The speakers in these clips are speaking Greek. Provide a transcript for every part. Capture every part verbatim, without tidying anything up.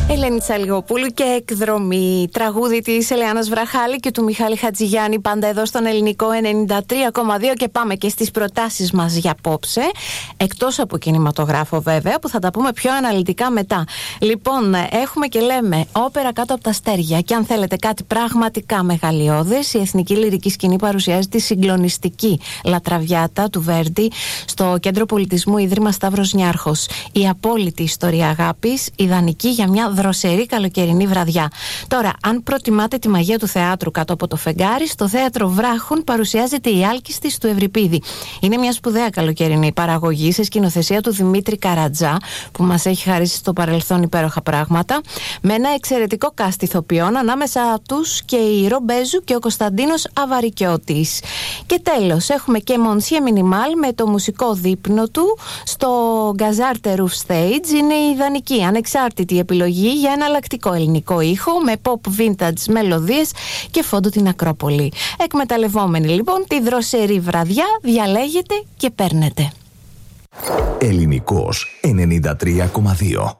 Ελένη Τσαλιγοπούλου και εκδρομή. Τραγούδι της Ελεάνας Βραχάλη και του Μιχάλη Χατζηγιάννη, πάντα εδώ στον Ελληνικό ενενήντα τρία κόμμα δύο. Και πάμε και στις προτάσεις μας για απόψε. Εκτός από κινηματογράφο, βέβαια, που θα τα πούμε πιο αναλυτικά μετά. Λοιπόν, έχουμε και λέμε όπερα κάτω από τα αστέρια. Και αν θέλετε κάτι πραγματικά μεγαλειώδες, η Εθνική Λυρική Σκηνή παρουσιάζει τη συγκλονιστική Λατραβιάτα του Βέρντι στο Κέντρο Πολιτισμού Ίδρυμα Σταύρος Νιάρχος. Η απόλυτη ιστορία αγάπης, ιδανική για μια δροσερή καλοκαιρινή βραδιά. Τώρα, αν προτιμάτε τη μαγεία του θεάτρου κάτω από το φεγγάρι, στο Θέατρο Βράχων παρουσιάζεται η Άλκιστης του Ευρυπίδη. Είναι μια σπουδαία καλοκαιρινή παραγωγή σε σκηνοθεσία του Δημήτρη Καρατζά, που μας έχει χαρίσει στο παρελθόν υπέροχα πράγματα, με ένα εξαιρετικό cast ηθοποιών, ανάμεσα τους και η Ρομπέζου και ο Κωνσταντίνος Αβαρικιώτης. Και τέλος, έχουμε και Μονσιέ Μινιμάλ με το μουσικό δείπνο του στο Γκαζάρτε Roof Stage. Είναι η ιδανική, ανεξάρτητη επιλογή για εναλλακτικό ελληνικό ήχο με pop vintage μελωδίες και φόντο την Ακρόπολη. Εκμεταλλευόμενοι λοιπόν τη δροσερή βραδιά, διαλέγετε και παίρνετε. Ελληνικός ενενήντα τρία κόμμα δύο.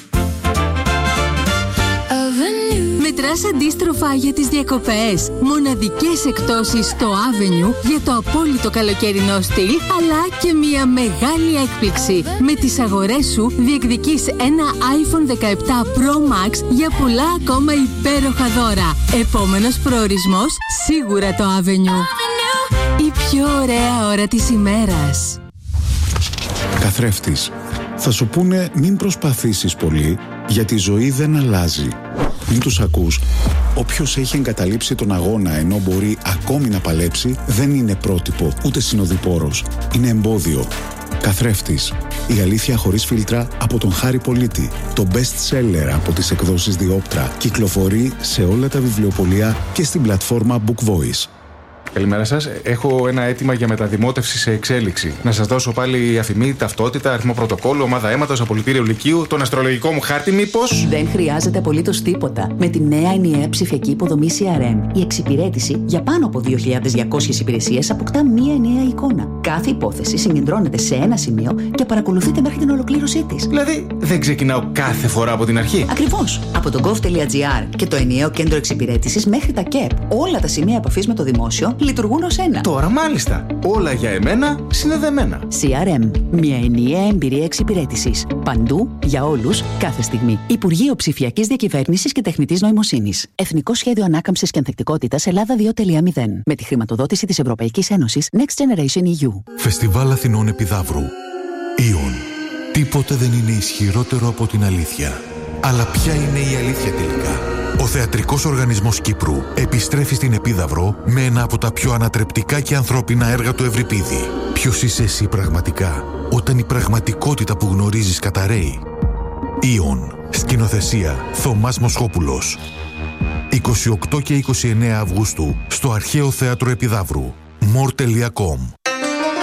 Μετράς αντίστροφα για τις διακοπές. Μοναδικές εκπτώσεις στο Avenue για το απόλυτο καλοκαιρινό στυλ, αλλά και μια μεγάλη έκπληξη. Με τις αγορές σου διεκδικείς ένα άιφον δεκαεπτά Pro Max για πολλά ακόμα υπέροχα δώρα. Επόμενος προορισμός, σίγουρα το Avenue. Η πιο ωραία ώρα της ημέρας. Καθρέφτης. Θα σου πούνε μην προσπαθήσεις πολύ, γιατί η ζωή δεν αλλάζει. Μην τους ακούς. Όποιος έχει εγκαταλείψει τον αγώνα ενώ μπορεί ακόμη να παλέψει, δεν είναι πρότυπο ούτε συνοδοιπόρος. Είναι εμπόδιο. Καθρέφτης. Η αλήθεια χωρίς φίλτρα από τον Χάρη Πολίτη. Το best seller από τις εκδόσεις Διόπτρα. Κυκλοφορεί σε όλα τα βιβλιοπωλεία και στην πλατφόρμα Book Voice. Καλημέρα σας. Έχω ένα αίτημα για μεταδημότευση σε εξέλιξη. Να σας δώσω πάλι αφημί, ταυτότητα, αριθμό πρωτοκόλλου, ομάδα αίματος, απολυτήριο λυκείου, τον αστρολογικό μου χάρτη, μήπως? Δεν χρειάζεται απολύτως τίποτα. Με τη νέα ενιαία ψηφιακή υποδομή σι αρ εμ, η εξυπηρέτηση για πάνω από δύο χιλιάδες διακόσιες υπηρεσίες αποκτά μία ενιαία εικόνα. Κάθε υπόθεση συγκεντρώνεται σε ένα σημείο και παρακολουθείται μέχρι την ολοκλήρωσή της. Δηλαδή, δεν ξεκινάω κάθε φορά από την αρχή. Ακριβώς. Από το gov.gr και το ενιαίο κέντρο εξυπηρέτησης μέχρι τα ΚΕΠ, όλα τα σημεία επαφής με το δημόσιο λειτουργούν ως ένα. Τώρα μάλιστα. Όλα για εμένα συνδεδεμένα. σι αρ εμ. Μια ενιαία εμπειρία εξυπηρέτησης. Παντού, για όλους, κάθε στιγμή. Υπουργείο Ψηφιακής Διακυβέρνησης και Τεχνητής Νοημοσύνης. Εθνικό Σχέδιο Ανάκαμψης και Ανθεκτικότητας Ελλάδα δύο κόμμα μηδέν. Με τη χρηματοδότηση της Ευρωπαϊκής Ένωσης Next Generation ι γιου. Φεστιβάλ Αθηνών Επιδαύρου. Ιον. Τίποτε δεν είναι ισχυρότερο από την αλήθεια. Αλλά ποια είναι η αλήθεια τελικά? Ο Θεατρικός Οργανισμός Κύπρου επιστρέφει στην Επίδαυρο με ένα από τα πιο ανατρεπτικά και ανθρώπινα έργα του Ευρυπίδη. Ποιος είσαι εσύ πραγματικά, όταν η πραγματικότητα που γνωρίζεις καταρρέει? Ιον. Σκηνοθεσία Θωμάς Μοσχόπουλος. είκοσι οκτώ και είκοσι εννέα Αυγούστου στο Αρχαίο Θέατρο Επιδαύρου. μορ τελεία κομ.